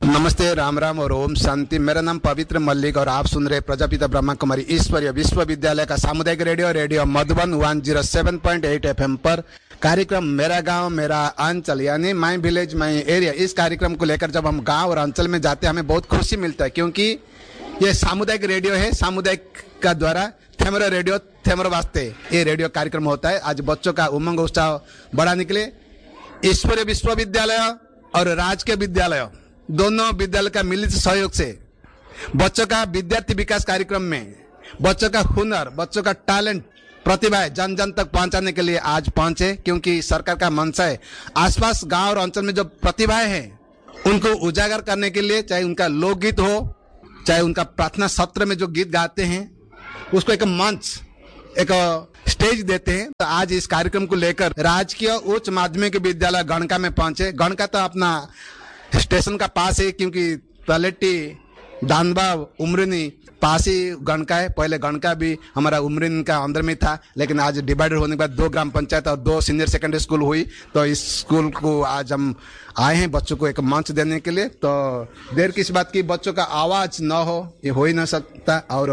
नमस्ते, राम राम और ओम शांति। मेरा नाम पवित्र मल्लिक और आप सुन रहे प्रजापिता ब्रह्मा कुमारी ईश्वरीय विश्वविद्यालय का सामुदायिक रेडियो मधुबन 107.8 FM पर कार्यक्रम मेरा गांव मेरा अंचल यानी माई विलेज माई एरिया। इस कार्यक्रम को लेकर जब हम गांव और अंचल में जाते हैं हमें बहुत खुशी मिलता है, क्योंकि ये सामुदायिक रेडियो है। सामुदायिक का द्वारा थेमरो रेडियो थेमरो वास्ते ये रेडियो कार्यक्रम होता है। आज बच्चों का उमंग उत्साह बड़ा निकले। ईश्वरीय विश्वविद्यालय और राजकीय विद्यालय दोनों विद्यालय का मिलित सहयोग से बच्चों का विद्यार्थी विकास कार्यक्रम में बच्चों का हुनर, बच्चों का टैलेंट, प्रतिभा जन जन तक पहुंचाने के लिए आज पहुंचे, क्योंकि सरकार का मंशा है आसपास गांव और अंचल में जो प्रतिभाएं हैं उनको उजागर करने के लिए, चाहे उनका लोकगीत हो, चाहे उनका प्रार्थना सत्र में जो गीत गाते हैं उसको एक मंच, एक स्टेज देते हैं। तो आज इस कार्यक्रम को लेकर राजकीय उच्च माध्यमिक विद्यालय गणका में पहुंचे। गणका तो अपना स्टेशन का पास है, क्योंकि तलेटी दानबा उमरिनी पास ही गणका है। पहले गणका भी हमारा उमरिन का अंदर में था, लेकिन आज डिवाइडेड होने के बाद 2 ग्राम पंचायत और 2 सीनियर सेकेंडरी स्कूल हुई। तो इस स्कूल को आज हम आए हैं बच्चों को एक मंच देने के लिए। तो देर किस बात की, बच्चों का आवाज न हो ये हो ही नहीं सकता,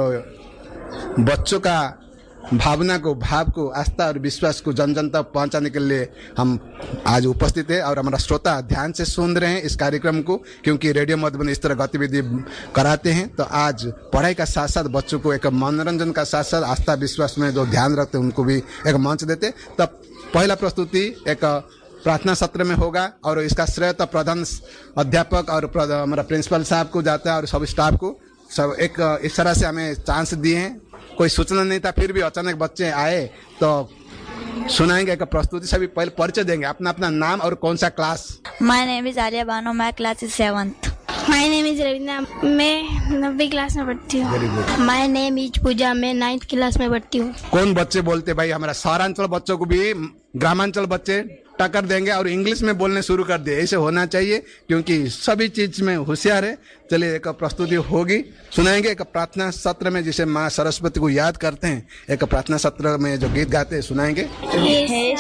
और बच्चों का भावना को, भाव को, आस्था और विश्वास को जन जन तक पहुंचाने के लिए हम आज उपस्थित है। और हमारा श्रोता ध्यान से सुन रहे हैं इस कार्यक्रम को, क्योंकि रेडियो मधुबन इस तरह गतिविधि कराते हैं। तो आज पढ़ाई का साथ साथ बच्चों को एक मनोरंजन का साथ साथ आस्था विश्वास में जो ध्यान रखते हैं उनको भी एक मंच देते। तब पहला प्रस्तुति एक प्रार्थना सत्र में होगा, और इसका श्रेय तो प्रधान अध्यापक और हमारा प्रिंसिपल साहब को जाता है और सब स्टाफ को। सब एक इस तरह से हमें चांस दिए हैं, कोई सूचना नहीं था, फिर भी अचानक बच्चे आए तो सुनाएंगे एक प्रस्तुति। सभी पहले परिचय देंगे, अपना अपना नाम और कौन सा class. My name is Arya Bano, मैं class 7th। My name is Raveena, मैं 9वीं क्लास में पढ़ती हूँ। Very good. My name is पूजा, मैं 9th क्लास में पढ़ती हूँ। कौन बच्चे बोलते भाई, हमारा शहरांचल बच्चों को भी ग्रामांचल बच्चे टक्कर देंगे और इंग्लिश में बोलने शुरू कर दिए। ऐसे होना चाहिए, क्योंकि सभी चीज में होशियार है। चलिए एक प्रस्तुति होगी, सुनाएंगे एक प्रार्थना सत्र में जिसे माँ सरस्वती को याद करते हैं। एक प्रार्थना सत्र में जो गीत गाते हैं सुनाएंगे।